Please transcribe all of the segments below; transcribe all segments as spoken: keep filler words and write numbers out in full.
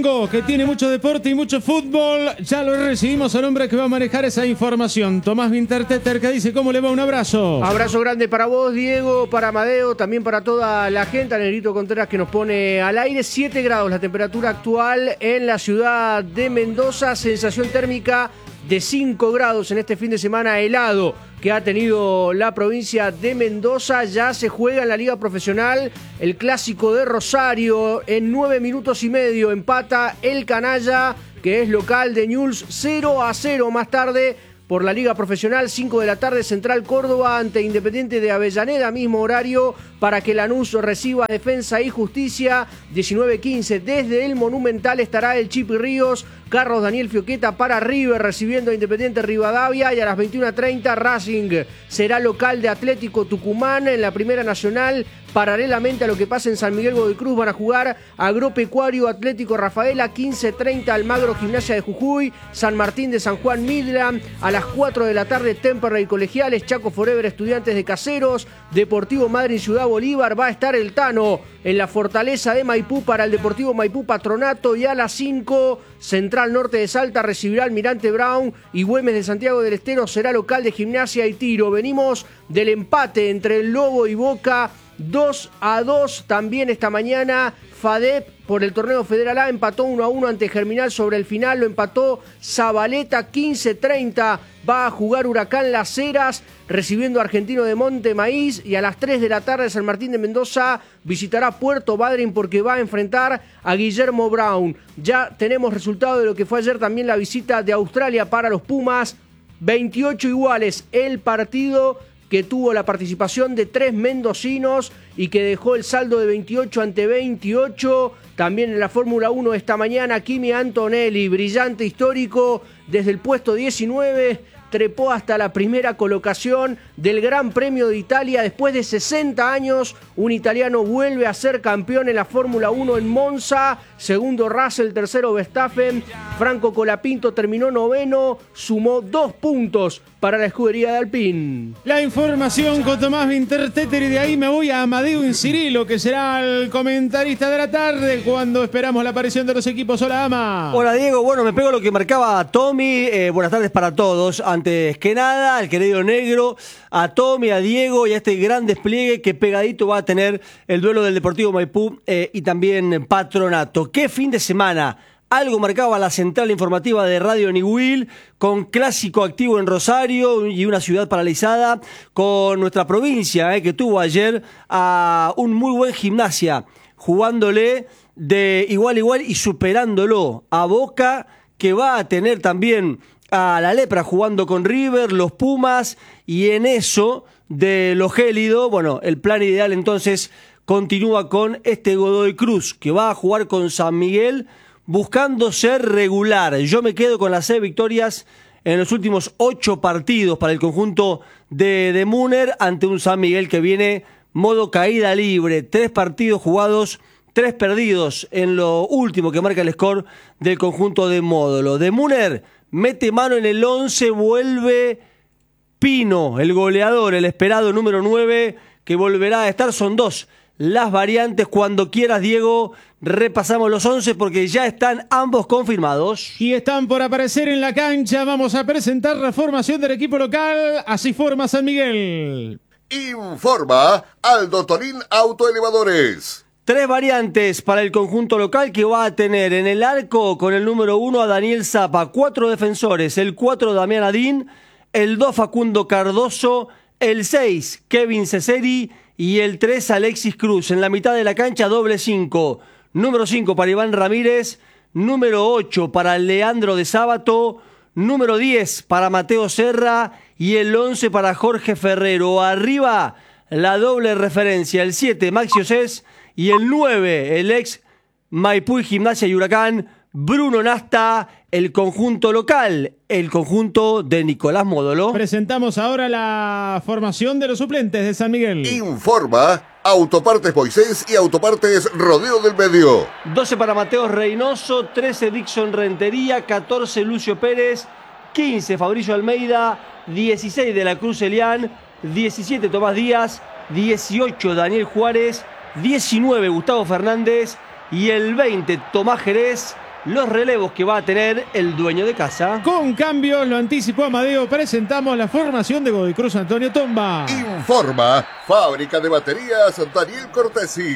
Que tiene mucho deporte y mucho fútbol. Ya lo recibimos al hombre que va a manejar esa información. Tomás Winterteter, que dice cómo le va. Un abrazo. Abrazo grande para vos, Diego, para Amadeo, también para toda la gente. A Negrito Contreras, que nos pone al aire. siete grados la temperatura actual en la ciudad de Mendoza. Sensación térmica de cinco grados en este fin de semana helado que ha tenido la provincia de Mendoza. Ya se juega en la Liga Profesional el Clásico de Rosario. En nueve minutos y medio empata el Canalla, que es local de Newell's, cero a cero. Más tarde, por la Liga Profesional, cinco de la tarde, Central Córdoba ante Independiente de Avellaneda, mismo horario para que Lanús reciba Defensa y Justicia. diecinueve quince, desde el Monumental estará el Chipi Ríos, Carlos Daniel Fioqueta para River recibiendo a Independiente Rivadavia, y a las veintiuna treinta Racing será local de Atlético Tucumán. En la Primera Nacional, paralelamente a lo que pasa en San Miguel Godoy Cruz, van a jugar Agropecuario Atlético Rafaela, quince treinta Almagro Gimnasia de Jujuy, San Martín de San Juan Midland, a las cuatro de la tarde Temperley Colegiales, Chaco Forever Estudiantes de Caseros, Deportivo Madryn Ciudad Bolívar. Va a estar el Tano en la Fortaleza de Maipú para el Deportivo Maipú Patronato, y a las cinco Central Norte de Salta recibirá Almirante Brown, y Güemes de Santiago del Estero será local de Gimnasia y Tiro. Venimos del empate entre el Lobo y Boca, dos a dos. También esta mañana FADEP por el torneo Federal A empató uno a uno ante Germinal. Sobre el final lo empató Zabaleta. Quince treinta va a jugar Huracán Las Heras recibiendo a Argentino de Monte Maíz, y a las tres de la tarde San Martín de Mendoza visitará Puerto Madryn porque va a enfrentar a Guillermo Brown. Ya tenemos resultado de lo que fue ayer también la visita de Australia para los Pumas. veintiocho iguales el partido, que tuvo la participación de tres mendocinos y que dejó el saldo de veintiocho ante veintiocho. También en la Fórmula uno esta mañana, Kimi Antonelli, brillante histórico, desde el puesto diecinueve, trepó hasta la primera colocación del Gran Premio de Italia. Después de sesenta años, un italiano vuelve a ser campeón en la Fórmula uno en Monza. Segundo Russell, tercero Verstappen. Franco Colapinto terminó noveno, sumó dos puntos para la escudería de Alpine. La información con Tomás Winterteter, y de ahí me voy a Amadeo Incirilo, que será el comentarista de la tarde cuando esperamos la aparición de los equipos. Hola, Ama. Hola, Diego. Bueno, me pego lo que marcaba Tommy. Eh, buenas tardes para todos. Antes que nada, al querido Negro, a Tommy, a Diego y a este gran despliegue que pegadito va a tener el duelo del Deportivo Maipú eh, y también Patronato. ¿Qué fin de semana? Algo marcaba la central informativa de Radio Niwil, con clásico activo en Rosario y una ciudad paralizada, con nuestra provincia eh, que tuvo ayer a un muy buen Gimnasia, jugándole de igual a igual y superándolo a Boca, que va a tener también a la Lepra jugando con River, los Pumas, y en eso de lo gélido, bueno, el plan ideal entonces continúa con este Godoy Cruz, que va a jugar con San Miguel, buscando ser regular. Yo me quedo con las seis victorias en los últimos ocho partidos para el conjunto de, de Müller ante un San Miguel que viene modo caída libre. Tres partidos jugados, tres perdidos en lo último que marca el score del conjunto de Módulo. De Müller mete mano en el once, vuelve Pino, el goleador, el esperado número nueve, que volverá a estar. Son dos las variantes. Cuando quieras, Diego, repasamos los once porque ya están ambos confirmados. Y están por aparecer en la cancha. Vamos a presentar la formación del equipo local. Así forma San Miguel. Informa Aldo Torín Autoelevadores. Tres variantes para el conjunto local, que va a tener en el arco con el número uno a Daniel Zapa, cuatro defensores, el cuatro Damián Adín, el dos Facundo Cardoso, el seis Kevin Ceseri y el tres Alexis Cruz. En la mitad de la cancha, doble cinco, número cinco para Iván Ramírez, número ocho para Leandro de Sábato, número diez para Mateo Serra y el once para Jorge Ferrero. Arriba, la doble referencia, el siete Maxi Océs y el nueve, el ex Maipú y Gimnasia y Huracán, Bruno Nasta, el conjunto local, el conjunto de Nicolás Módolo. Presentamos ahora la formación de los suplentes de San Miguel. Informa Autopartes Moisés y Autopartes Rodeo del Medio. doce para Mateo Reynoso, trece Dixon Rentería, catorce Lucio Pérez, quince Fabricio Almeida, dieciséis de la Cruz Elián, diecisiete Tomás Díaz, dieciocho Daniel Juárez, diecinueve Gustavo Fernández y el veinte Tomás Jerez, los relevos que va a tener el dueño de casa. Con cambios, lo anticipó Amadeo, presentamos la formación de Godoy Cruz Antonio Tomba. Informa Fábrica de Baterías Daniel Cortesi.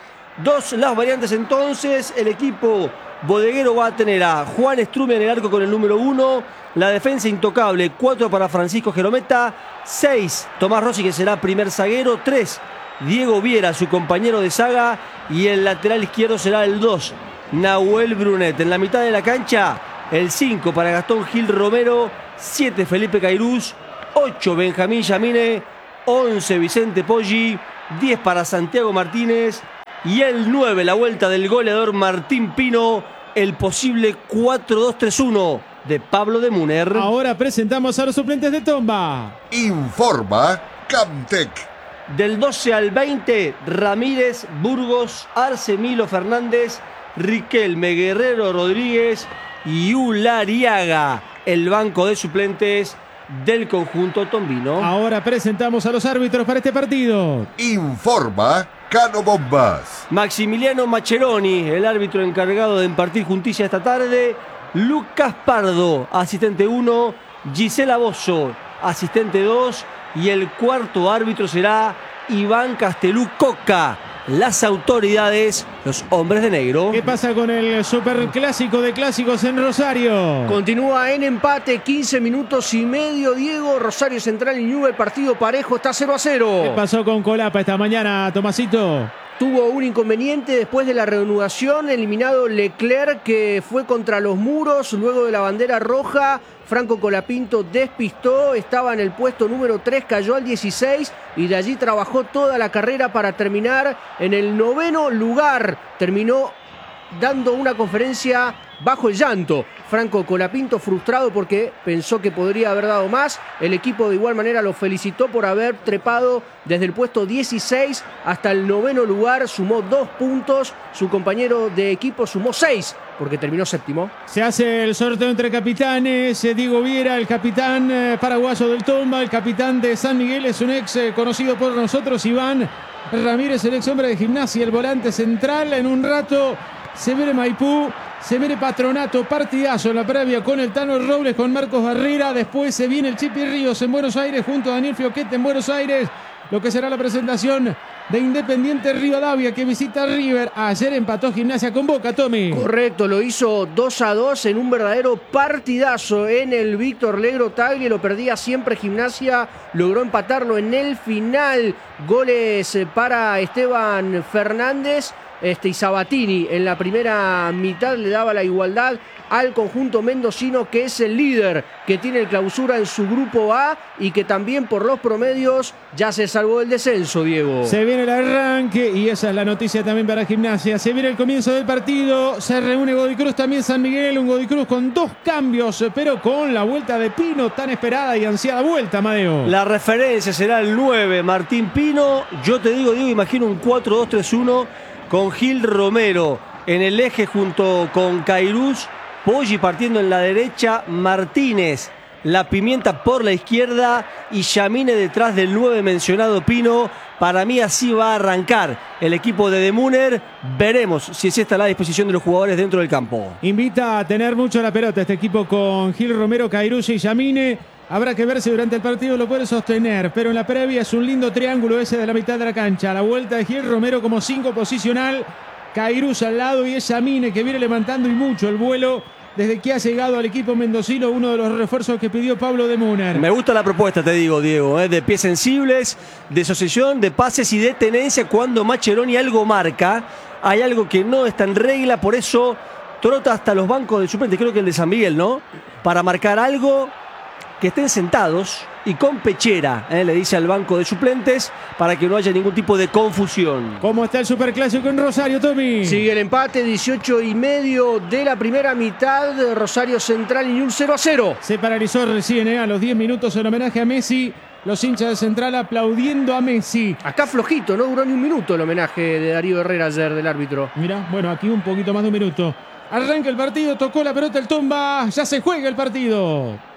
Dos las variantes entonces, el equipo bodeguero va a tener a Juan Strumia en el arco con el número uno, la defensa intocable, cuatro para Francisco Gerometa, seis Tomás Rossi que será primer zaguero, tres Diego Viera, su compañero de saga, y el lateral izquierdo será el dos, Nahuel Brunet. En la mitad de la cancha, el cinco para Gastón Gil Romero, siete Felipe Cairuz, ocho Benjamín Yamine, once Vicente Poggi, diez para Santiago Martínez y el nueve, la vuelta del goleador Martín Pino, el posible cuatro dos tres uno de Pablo de Muner. Ahora presentamos a los suplentes de Tomba. Informa Camtec. Del doce al veinte, Ramírez, Burgos, Arcemilo Fernández, Riquelme, Guerrero Rodríguez y Ulariaga, el banco de suplentes del conjunto tombino. Ahora presentamos a los árbitros para este partido. Informa Cano Bombas. Maximiliano Macheroni, el árbitro encargado de impartir justicia esta tarde. Lucas Pardo, asistente uno. Gisela Bozo, asistente dos. Y el cuarto árbitro será Iván Castelú Coca. Las autoridades, los hombres de negro. ¿Qué pasa con el superclásico de clásicos en Rosario? Continúa en empate, quince minutos y medio, Diego. Rosario Central y Newell's, partido parejo, está cero a cero. ¿Qué pasó con Colapa esta mañana, Tomasito? Tuvo un inconveniente después de la reanudación, eliminado Leclerc, que fue contra los muros luego de la bandera roja. Franco Colapinto despistó, estaba en el puesto número tres, cayó al dieciséis y de allí trabajó toda la carrera para terminar en el noveno lugar. Terminó dando una conferencia bajo el llanto. Franco Colapinto frustrado porque pensó que podría haber dado más. El equipo de igual manera lo felicitó por haber trepado desde el puesto dieciséis hasta el noveno lugar. Sumó dos puntos. Su compañero de equipo sumó seis porque terminó séptimo. Se hace el sorteo entre capitanes. Diego Viera, el capitán eh, paraguayo del Tomba, el capitán de San Miguel, es un ex eh, conocido por nosotros, Iván Ramírez, el ex hombre de Gimnasia, el volante central. En un rato se viene Maipú, se viene Patronato, partidazo en la previa con el Tano Robles, con Marcos Barrera. Después se viene el Chipi Ríos en Buenos Aires junto a Daniel Fioquete en Buenos Aires. Lo que será la presentación de Independiente Rivadavia, que visita a River. Ayer empató Gimnasia con Boca, Tommy. Correcto, lo hizo dos a dos en un verdadero partidazo en el Víctor Legro Tagle. Lo perdía siempre Gimnasia, logró empatarlo en el final. Goles para Esteban Fernández este, y Sabatini en la primera mitad le daba la igualdad al conjunto mendocino, que es el líder, que tiene el clausura en su grupo A y que también por los promedios ya se salvó del descenso, Diego. Se viene el arranque y esa es la noticia también para Gimnasia. Se viene el comienzo del partido, se reúne Godoy Cruz, también San Miguel, un Godoy Cruz con dos cambios, pero con la vuelta de Pino, tan esperada y ansiada vuelta, Amadeo. La referencia será el nueve, Martín Pino. Yo te digo, Diego, imagino un cuatro dos tres uno con Gil Romero en el eje junto con Cairuz. Poggi partiendo en la derecha, Martínez, La Pimienta por la izquierda y Yamine detrás del nueve mencionado Pino. Para mí así va a arrancar el equipo de De Muner. Veremos si es esta la disposición de los jugadores dentro del campo. Invita a tener mucho la pelota este equipo con Gil Romero, Cairuz y Yamine. Habrá que ver si durante el partido lo puede sostener, pero en la previa es un lindo triángulo ese de la mitad de la cancha. La vuelta de Gil Romero como cinco posicional, Cairuz al lado y es Yamine que viene levantando y mucho el vuelo desde que ha llegado al equipo mendocino, uno de los refuerzos que pidió Pablo de Muner. Me gusta la propuesta, te digo, Diego, ¿eh? de pies sensibles, de asociación, de pases y de tenencia. Cuando Macheroni algo marca, hay algo que no está en regla, por eso trota hasta los bancos de suplentes, creo que el de San Miguel, ¿no? Para marcar algo, que estén sentados y con pechera, ¿eh? le dice al banco de suplentes, para que no haya ningún tipo de confusión. ¿Cómo está el superclásico en Rosario, Tommy? Sigue el empate, dieciocho y medio de la primera mitad. Rosario Central y Newell's cero a cero. Se paralizó recién, ¿eh? a los diez minutos en homenaje a Messi. Los hinchas de Central aplaudiendo a Messi. Acá flojito, no duró ni un minuto el homenaje de Darío Herrera ayer del árbitro. Mirá, bueno, aquí un poquito más de un minuto. Arranca el partido, tocó la pelota el Tomba, ya se juega el partido.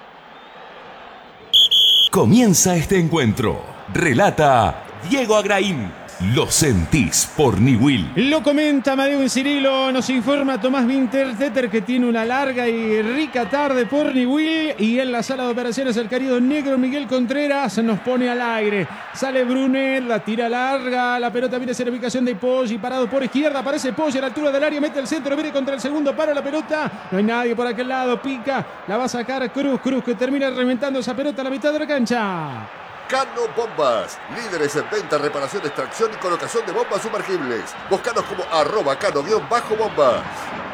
Comienza este encuentro. Relata Diego Agraín. lo sentís por Niwil. Lo comenta Amadeo Cirilo, nos informa Tomás Winterstetter que tiene una larga y rica tarde por Niwil, y en la sala de operaciones el querido negro Miguel Contreras nos pone al aire. Sale Brunet, la tira larga, la pelota viene a la ubicación de Poggi, parado por izquierda, aparece Poggi a la altura del área, mete el centro, viene contra el segundo, para la pelota, no hay nadie por aquel lado, pica, la va a sacar Cruz, Cruz que termina reventando esa pelota a la mitad de la cancha. Cano Bombas, líderes en venta, reparación, extracción y colocación de bombas sumergibles. Búscanos como arroba cano-bombas.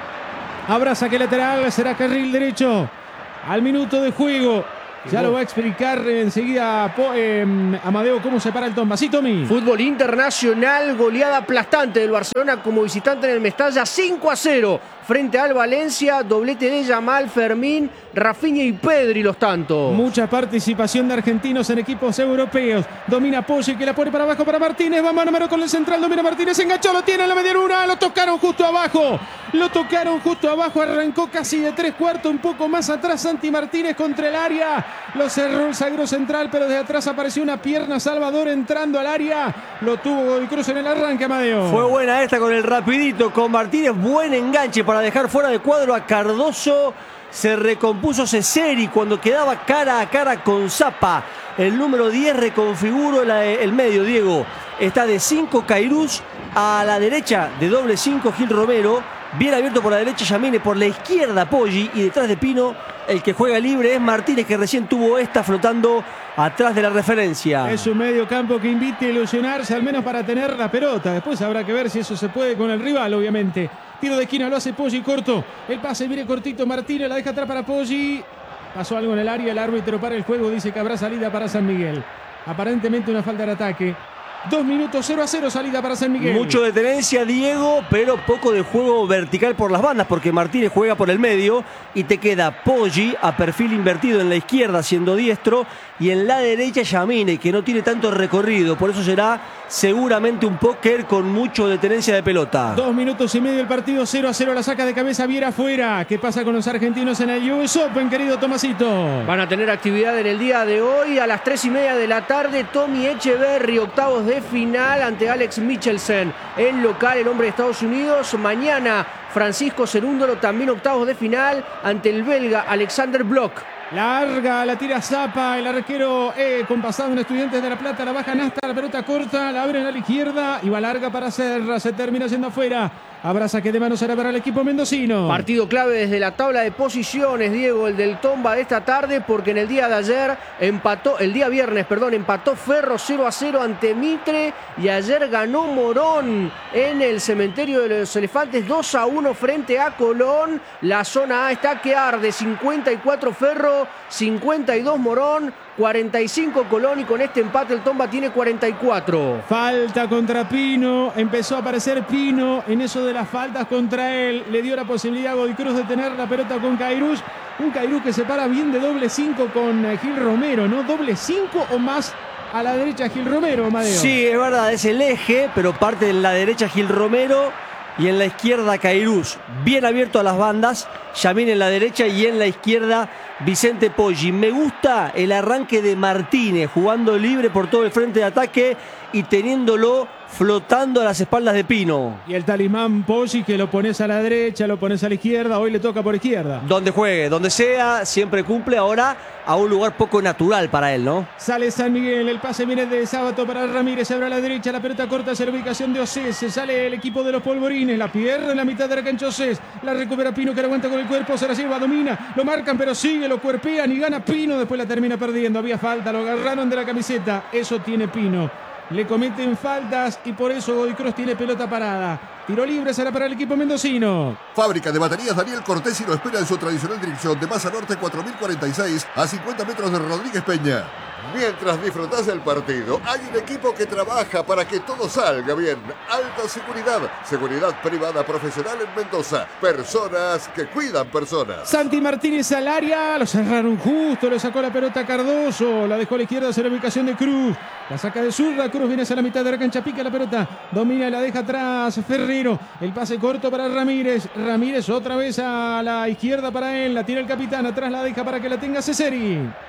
Habrá saque lateral, será carril derecho al minuto de juego. Ya lo va a explicar enseguida eh, Amadeo cómo se para el Tomba. Sí, Tommy. Fútbol internacional, goleada aplastante del Barcelona como visitante en el Mestalla, cinco a cero frente al Valencia, doblete de Yamal, Fermín, Rafinha y Pedri los tantos. Mucha participación de argentinos en equipos europeos. Domina Poggi que la pone para abajo para Martínez. Va mano a mano con el central. Domina Martínez. Enganchó. Lo tiene en la media luna. Lo tocaron justo abajo. Lo tocaron justo abajo. Arrancó casi de tres cuartos. Un poco más atrás. Santi Martínez contra el área. Lo cerró el zaguero central. Pero desde atrás apareció una pierna. Salvador entrando al área. Lo tuvo Godoy Cruz en el arranque, Amadeo. Fue buena esta con el rapidito. Con Martínez. Buen enganche para dejar fuera de cuadro a Cardoso. Se recompuso Ceseri cuando quedaba cara a cara con Zappa. El número diez reconfiguró la, el medio, Diego. Está de cinco Cairuz, a la derecha de doble cinco Gil Romero. Bien abierto por la derecha Yamine, por la izquierda Poggi, y detrás de Pino el que juega libre es Martínez, que recién tuvo esta flotando atrás de la referencia. Es un medio campo que invite a ilusionarse, al menos para tener la pelota. Después habrá que ver si eso se puede con el rival, obviamente. Tiro de esquina, lo hace Poggi corto. El pase viene cortito, Martínez la deja atrás para Poggi. Pasó algo en el área, el árbitro para el juego, dice que habrá salida para San Miguel. Aparentemente una falta de ataque. Dos minutos, cero a cero, salida para San Miguel. Mucho de tenencia, Diego, pero poco de juego vertical por las bandas, porque Martínez juega por el medio y te queda Poggi a perfil invertido en la izquierda, siendo diestro, y en la derecha Yamine, que no tiene tanto recorrido. Por eso será seguramente un póker con mucho de tenencia de pelota. Dos minutos y medio el partido, cero a cero, la saca de cabeza Viera afuera. ¿Qué pasa con los argentinos en el U S Open, querido Tomasito? Van a tener actividad en el día de hoy a las tres y media de la tarde. Tommy Echeverry, octavos de final ante Alex Michelsen. El local, el hombre de Estados Unidos. Mañana Francisco Cerúndolo, también octavos de final ante el belga Alexander Bloch. Larga, la tira Zappa, el arquero eh, compasado en Estudiantes de La Plata, la baja Nasta, la pelota corta, la abre a la izquierda y va larga para Serra, se termina yendo afuera. Habrá saque de mano, será para el equipo mendocino. Partido clave desde la tabla de posiciones, Diego, el del Tomba de esta tarde, porque en el día de ayer empató, el día viernes, perdón, empató Ferro cero a cero ante Mitre, y ayer ganó Morón en el cementerio de los Elefantes dos a uno frente a Colón. La zona A está que arde, cincuenta y cuatro Ferro, cincuenta y dos Morón, cuarenta y cinco Colón, y con este empate el Tomba tiene cuarenta y cuatro. Falta contra Pino, empezó a aparecer Pino en eso de las faltas contra él, le dio la posibilidad a Godoy Cruz de tener la pelota con Cairuz, un Cairuz que se para bien de doble cinco con Gil Romero, ¿no? Doble cinco o más a la derecha Gil Romero, Amadeo. Sí, es verdad, es el eje, pero parte en la derecha Gil Romero y en la izquierda Cairuz, bien abierto a las bandas, Yamín en la derecha y en la izquierda Vicente Poggi. Me gusta el arranque de Martínez, jugando libre por todo el frente de ataque y teniéndolo flotando a las espaldas de Pino. Y el talismán Poggi, que lo pones a la derecha, lo pones a la izquierda, hoy le toca por izquierda. Donde juegue, donde sea, siempre cumple. Ahora a un lugar poco natural para él, ¿no? Sale San Miguel, el pase viene de Sábato para Ramírez, se abre a la derecha, la pelota corta hacia la ubicación de Océs, se sale el equipo de los Polvorines, la pierde en la mitad de la cancha Océs, la recupera Pino, que la aguanta con el cuerpo, se la lleva, domina, lo marcan pero sigue, lo cuerpean y gana Pino, después la termina perdiendo, había falta, lo agarraron de la camiseta, eso tiene Pino. Le cometen faltas y por eso Godoy Cruz tiene pelota parada. Tiro libre será para el equipo mendocino. Fábrica de baterías Daniel Cortés y lo espera en su tradicional dirección de Maza Norte cuatro mil cuarenta y seis a cincuenta metros de Rodríguez Peña. Mientras disfrutás del partido, hay un equipo que trabaja para que todo salga bien. Alta seguridad, seguridad privada profesional en Mendoza. Personas que cuidan personas. Santi Martínez al área, lo cerraron justo, le sacó la pelota a Cardoso, la dejó a la izquierda hacia la ubicación de Cruz. La saca de zurda, Cruz viene hacia la mitad de la cancha, pica la pelota, domina y la deja atrás Ferrero. El pase corto para Ramírez, Ramírez otra vez a la izquierda para él, la tira el capitán, atrás la deja para que la tenga Ceseri.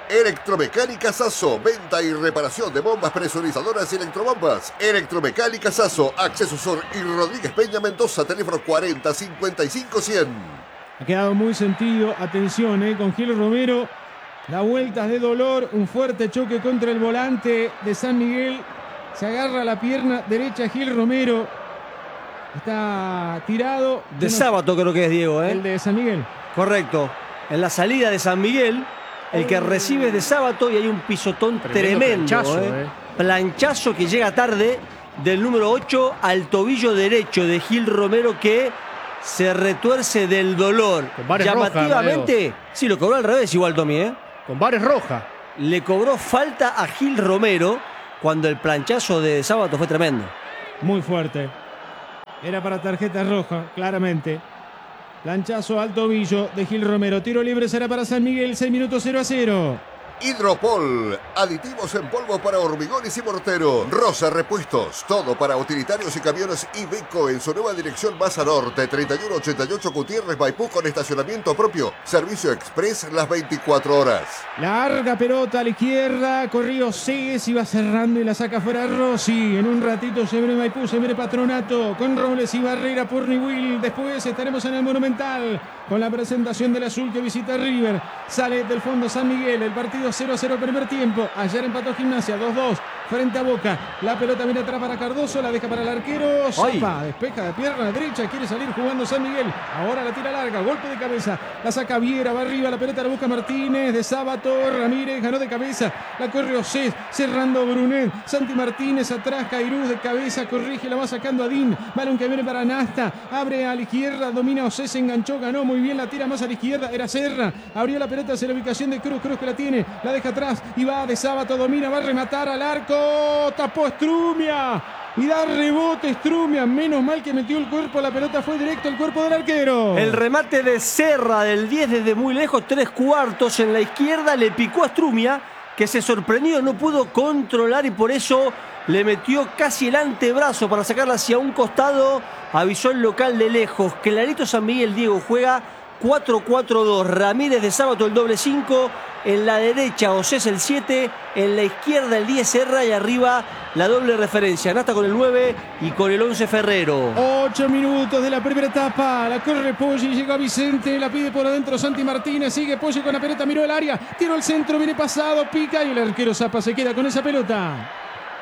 Electromecánica Sasso, venta y reparación de bombas presurizadoras y electrobombas. Electromecánica Sasso, Acceso Sur y Rodríguez Peña Mendoza, teléfono cuarenta cincuenta y cinco cien. Ha quedado muy sentido, atención, eh, con Gil Romero. Da vueltas de dolor, un fuerte choque contra el volante de San Miguel. Se agarra la pierna derecha Gil Romero. Está tirado. De no... sábado creo que es Diego, ¿eh? El de San Miguel. Correcto. En la salida de San Miguel, el que recibe es de sábado y hay un pisotón tremendo. tremendo planchazo, ¿eh? Eh. planchazo que llega tarde del número ocho al tobillo derecho de Gil Romero, que se retuerce del dolor. Llamativamente, rojas, sí, lo cobró al revés igual Tommy, ¿eh? Con bares rojas. Le cobró falta a Gil Romero cuando el planchazo de sábado fue tremendo. Muy fuerte. Era para tarjeta roja, claramente. Planchazo al tobillo de Gil Romero. Tiro libre será para San Miguel. seis minutos, cero a cero. Hidropol, aditivos en polvo para hormigones y mortero. Rosa Repuestos, todo para utilitarios y camiones Iveco en su nueva dirección Baza Norte, treinta y uno ochenta y ocho Gutiérrez, Maipú, con estacionamiento propio. Servicio express las veinticuatro horas. Larga pelota a la izquierda, corrió Cés, iba cerrando y la saca fuera Rossi. En un ratito se viene Maipú, se viene Patronato, con Robles y Barrera por Niwil. Después estaremos en el Monumental con la presentación del Azul que visita River. Sale del fondo San Miguel, el partido cero a cero primer tiempo. Ayer empató Gimnasia dos dos frente a Boca. La pelota viene atrás para Cardoso, la deja para el arquero. Zapa, despeja de pierna derecha, quiere salir jugando San Miguel. Ahora la tira larga, golpe de cabeza. La saca Viera, va arriba, la pelota la busca Martínez. De Sábato, Ramírez ganó de cabeza. La corre Osés, cerrando Brunet. Santi Martínez atrás, Cairuz de cabeza, corrige, la va sacando Adín. Balón que viene para Nasta, abre a la izquierda, domina Osés, se enganchó, ganó muy bien, la tira más a la izquierda, era Serra. Abrió la pelota hacia la ubicación de Cruz, Cruz que la tiene. La deja atrás y va de Sábato, domina, va a rematar al arco, tapó Strumia y da rebote Strumia. Menos mal que metió el cuerpo, la pelota fue directo al cuerpo del arquero. El remate de Serra del diez desde muy lejos, tres cuartos en la izquierda, le picó a Strumia, que se sorprendió, no pudo controlar y por eso le metió casi el antebrazo para sacarla hacia un costado. Avisó el local de lejos. Clarito San Miguel. Diego juega cuatro cuatro dos. Ramírez de Sábato el doble cinco. En la derecha Osés el siete. En la izquierda el diez Serra. Y arriba la doble referencia. Nasta con el nueve y con el once Ferrero. ocho minutos de la primera etapa. La corre Poggi. Llega Vicente. La pide por adentro Santi Martínez. Sigue Poggi con la pelota. Miró el área. Tiró el centro. Viene pasado. Pica. Y el arquero Zapa se queda con esa pelota.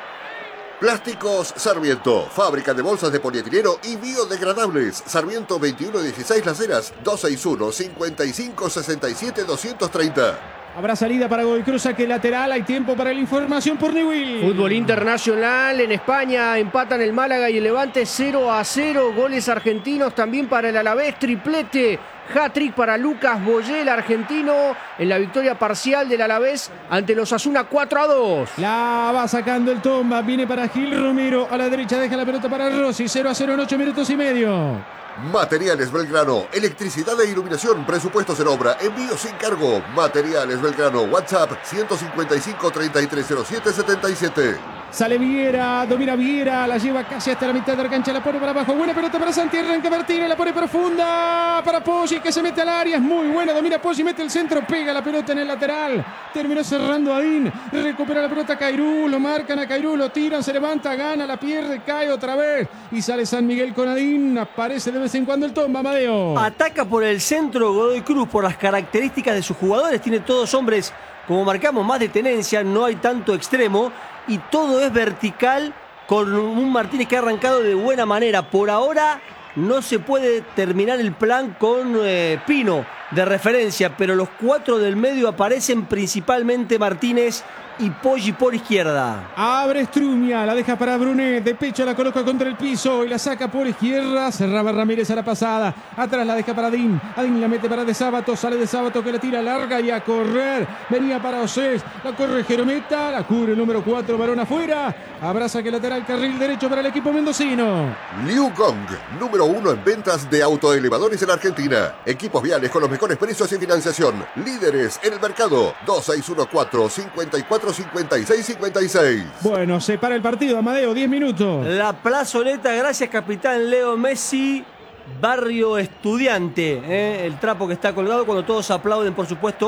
Plásticos Sarmiento, fábrica de bolsas de polietileno y biodegradables. Sarmiento veintiuno dieciséis Las Heras, dos seis uno, cinco cinco, seis siete, dos tres cero. Habrá salida para Godoy saque lateral, hay tiempo para la información por Newell. Fútbol internacional en España, empatan el Málaga y el Levante cero a cero, goles argentinos también para el Alavés, triplete, hat-trick para Lucas Boyé, el argentino, en la victoria parcial del Alavés ante los Osasuna cuatro a dos. La va sacando el Tomba, viene para Gil Romero, a la derecha deja la pelota para Rossi, cero a cero en ocho minutos y medio. Materiales Belgrano, electricidad e iluminación, presupuestos en obra, envío sin cargo. Materiales Belgrano, WhatsApp ciento cincuenta y cinco, treinta y tres cero siete, setenta y siete. Sale Viera, domina Viera, la lleva casi hasta la mitad de la cancha, la pone para abajo, buena pelota para Santi, arranca Martínez, la pone profunda para Poggi que se mete al área, es muy buena, domina Poggi, mete el centro, pega la pelota en el lateral, terminó cerrando Adín, recupera la pelota Cairú, lo marcan a Cairú, lo tiran, se levanta, gana, la pierde, cae otra vez y sale San Miguel con Adín, aparece de vez en cuando el Tomba, Amadeo. Ataca por el centro Godoy Cruz por las características de sus jugadores, tiene todos hombres, como marcamos, más de tenencia, no hay tanto extremo. Y todo es vertical con un Martínez que ha arrancado de buena manera. Por ahora no se puede terminar el plan con eh, Pino de referencia, pero los cuatro del medio aparecen principalmente Martínez y Poggi por izquierda. Abre Strumia, la deja para Brunet, de pecho la coloca contra el piso y la saca por izquierda, cerraba Ramírez a la pasada, atrás la deja para Adín, Adín la mete para De Sábato, sale De Sábato que la tira larga y a correr, venía para Osés, la corre Jerometa, la cubre el número cuatro, balón afuera, abraza que lateral carril derecho para el equipo mendocino. Liu Gong, número uno en ventas de autoelevadores en Argentina, equipos viales con los mejores precios y financiación, líderes en el mercado, dos seis uno cuatro, cinco cuatro cincuenta y seis cincuenta y seis. Bueno, se para el partido, Amadeo, diez minutos. La plazoleta, gracias capitán Leo Messi, barrio Estudiante, ¿eh? El trapo que está colgado cuando todos aplauden, por supuesto,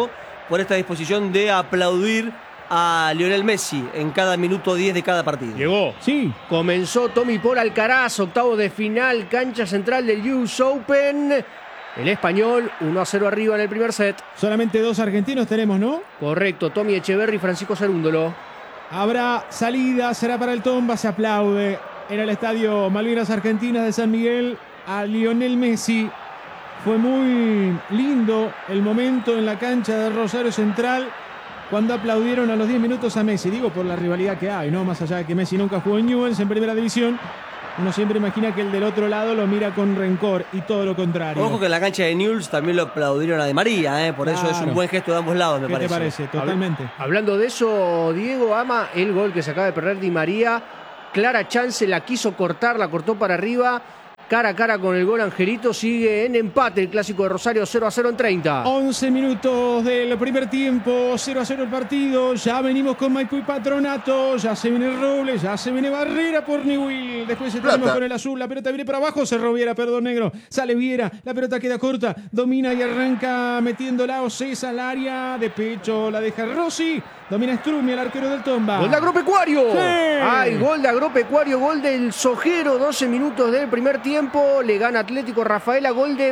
por esta disposición de aplaudir a Lionel Messi en cada minuto diez de cada partido. Llegó. Sí. Comenzó Tommy Paul Alcaraz, octavo de final, cancha central del U S Open. El español, uno a cero arriba en el primer set. Solamente dos argentinos tenemos, ¿no? Correcto, Tommy Echeverry y Francisco Cerúndolo. Habrá salida, será para el Tomba, se aplaude en el estadio Malvinas Argentinas de San Miguel a Lionel Messi. Fue muy lindo el momento en la cancha de Rosario Central cuando aplaudieron a los diez minutos a Messi. Digo, por la rivalidad que hay, ¿no? Más allá de que Messi nunca jugó en Newell's en primera división, uno siempre imagina que el del otro lado lo mira con rencor y todo lo contrario. Ojo que en la cancha de Newell's también lo aplaudieron a Di María, ¿eh? Por Claro. eso es un buen gesto de ambos lados, me ¿Qué parece. te parece? Totalmente. Hablando de eso, Diego, Ama, el gol que se acaba de perder Di María. Clara chance, la quiso cortar, la cortó para arriba. Cara a cara con el gol Angelito, sigue en empate el clásico de Rosario, cero a cero en treinta. once minutos del primer tiempo, cero a cero el partido. Ya venimos con Maipú y Patronato. Ya se viene Robles, ya se viene Barrera por Newell. Después se tenemos con el azul. La pelota viene para abajo. Cerró Viera, perdón, negro. Sale Viera. La pelota queda corta. Domina y arranca metiéndola Ocesa al área. De pecho la deja Rossi. Domina Strumi, el arquero del Tomba. Gol de Agropecuario. Sí. Ay, gol de Agropecuario, gol del Sojero, doce minutos del primer tiempo. Le gana Atlético Rafaela, gol de